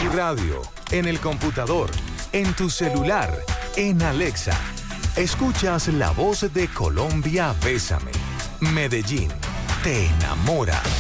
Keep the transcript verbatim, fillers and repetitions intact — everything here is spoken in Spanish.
Radio, en el computador, en tu celular, en Alexa. Escuchas la voz de Colombia, Bésame. Medellín, te enamora.